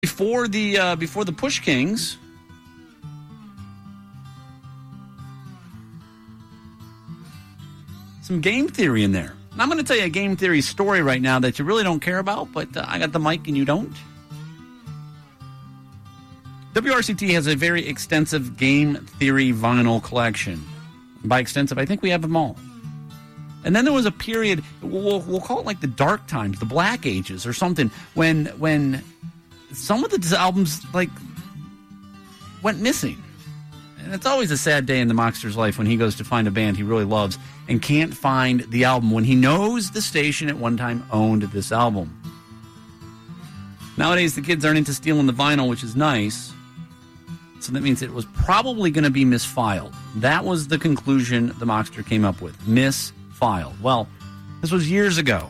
Before the Push Kings, some game theory in there. And I'm going to tell you a game theory story right now that you really don't care about, but I got the mic and you don't. WRCT has a very extensive game theory vinyl collection. By extensive, I think we have them all. And then there was a period, we'll call it like the dark times, the black ages or something, when some of the albums like went missing. And it's always a sad day in the Mockster's life when he goes to find a band he really loves and can't find the album when he knows the station at one time owned this album. Nowadays, the kids aren't into stealing the vinyl, which is nice. So that means it was probably going to be misfiled. That was the conclusion the Mockster came up with. Misfiled. Well, this was years ago.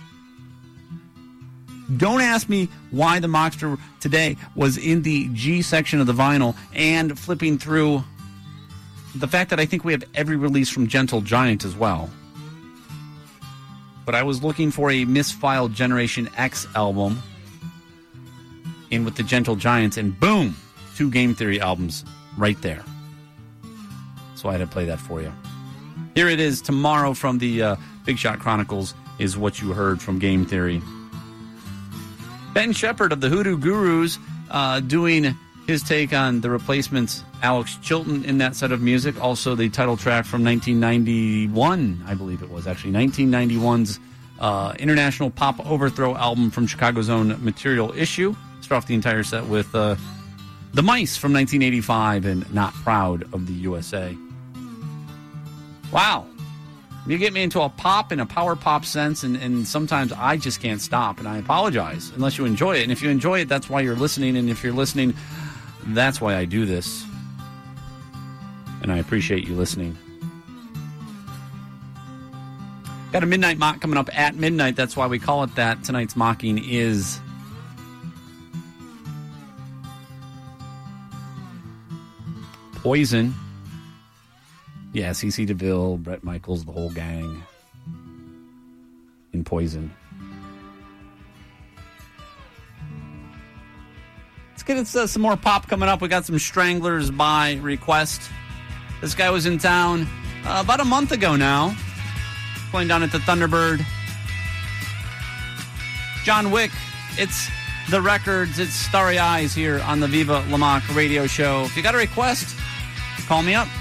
Don't ask me why the Mockster today was in the G section of the vinyl and flipping through the fact that I think we have every release from Gentle Giant as well. But I was looking for a misfiled Generation X album in with the Gentle Giants, and boom, 2 Game Theory albums right there. So I had to play that for you. Here it is tomorrow from the Big Shot Chronicles is what you heard from Game Theory. Ben Shepard of the Hoodoo Gurus doing his take on the Replacements' Alex Chilton in that set of music. Also the title track from 1991, I believe it was actually, 1991's International Pop Overthrow album from Chicago's own Material Issue. Start off the entire set with The Mice from 1985 and Not Proud of the USA. Wow. You get me into a pop and a power pop sense, and sometimes I just can't stop, and I apologize unless you enjoy it. And if you enjoy it, that's why you're listening, and if you're listening, that's why I do this. And I appreciate you listening. Got a midnight mock coming up at midnight. That's why we call it that. Tonight's mocking is Poison. Yeah, CeCe DeVille, Bret Michaels, the whole gang in Poison. Let's get into some more pop coming up. We got some Stranglers by request. This guy was in town about a month ago now, playing down at the Thunderbird. John Wick, it's the records, it's Starry Eyes here on the Viva La Mock radio show. If you got a request, call me up.